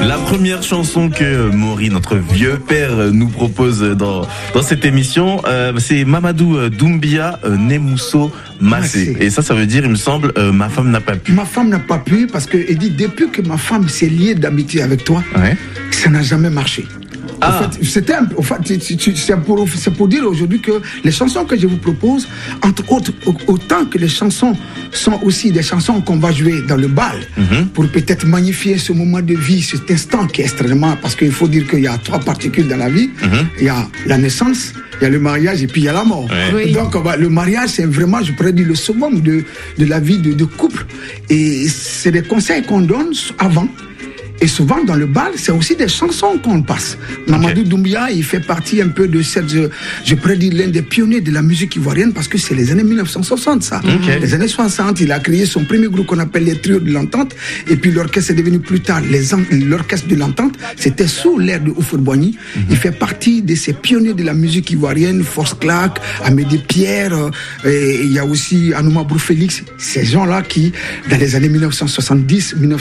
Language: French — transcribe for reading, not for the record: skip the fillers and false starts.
La première chanson que Maury, notre vieux père, nous propose dans cette émission, c'est Mamadou Doumbia Nemousso Massé. Et ça veut dire, il me semble, ma femme n'a pas pu. Ma femme n'a pas pu parce que il dit depuis que ma femme s'est liée d'amitié avec toi, ça n'a jamais marché. En fait, c'est pour dire aujourd'hui que les chansons que je vous propose, entre autres, autant que les chansons sont aussi des chansons qu'on va jouer dans le bal, pour peut-être magnifier ce moment de vie, cet instant qui est extrêmement... Parce qu'il faut dire qu'il y a 3 particules dans la vie. Il y a la naissance, il y a le mariage et puis il y a la mort. Oui. Donc le mariage, c'est vraiment, je pourrais dire, le summum de la vie de couple. Et c'est des conseils qu'on donne avant. Et souvent, dans le bal, c'est aussi des chansons qu'on passe. Mamadou Doumbia, il fait partie un peu de cette... Je pourrais dire l'un des pionniers de la musique ivoirienne parce que c'est les années 1960, ça. Les années 60, il a créé son premier groupe qu'on appelle les Trios de l'Entente. Et puis l'orchestre est devenu plus tard l'orchestre de l'Entente. C'était sous l'ère de Houphouët-Boigny. Il fait partie de ces pionniers de la musique ivoirienne. Force Clark, Amédée Pierre, et il y a aussi Anouma Brou Félix. Ces gens-là qui, dans les années 1970,